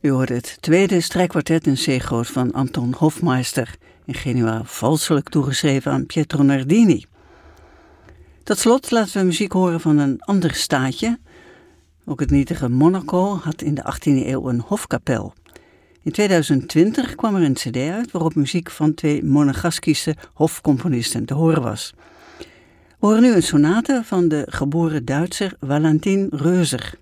U hoorde het tweede strijkkwartet in C-groot van Anton Hofmeister, in genua valselijk toegeschreven aan Pietro Nardini. Tot slot laten we muziek horen van een ander staatje. Ook het nietige Monaco had in de 18e eeuw een hofkapel. In 2020 kwam er een cd uit waarop muziek van 2 Monegaskische hofcomponisten te horen was. We horen nu een sonate van de geboren Duitser Valentin Reuser.